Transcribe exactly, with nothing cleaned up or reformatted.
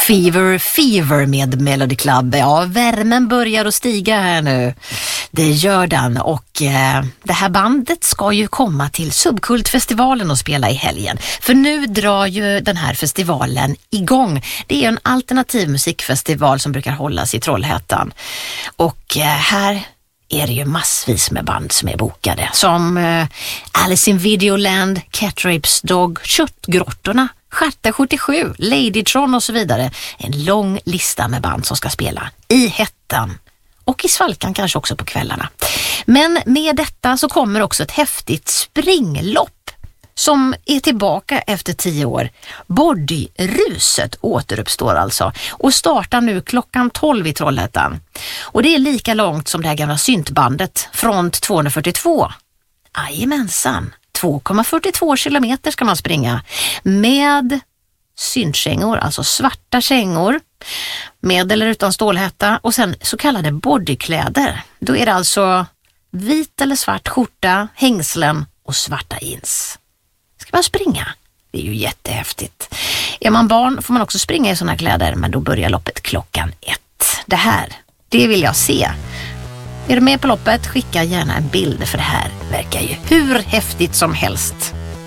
Fever, fever med Melody Club. Ja, värmen börjar att stiga här nu. Det gör den och eh, det här bandet ska ju komma till Subkultfestivalen och spela i helgen. För nu drar ju den här festivalen igång. Det är en alternativ musikfestival som brukar hållas i Trollhättan. Och eh, här är det ju massvis med band som är bokade. Som eh, Alice in Videoland, Cat Rapes Dog, Köttgrottorna, Stjärta sjuttiosju, Ladytron och så vidare. En lång lista med band som ska spela i Hettan och i Svalkan kanske också på kvällarna. Men med detta så kommer också ett häftigt springlopp som är tillbaka efter tio år. Bodyruset återuppstår alltså och startar nu klockan tolv i Trollhättan. Och det är lika långt som det här gamla syntbandet Front tvåhundrafyrtiotvå. Jajamensan. två komma fyrtiotvå kilometer ska man springa med syntkängor, alltså svarta kängor med eller utan stålhätta och sen så kallade bodykläder. Då är det alltså vit eller svart skjorta, hängslen och svarta jeans. Ska man springa? Det är ju jättehäftigt. Är man barn får man också springa i såna kläder, men då börjar loppet klockan ett. Det här, det vill jag se. Är du med på loppet? Skicka gärna en bild för det här verkar ju hur häftigt som helst.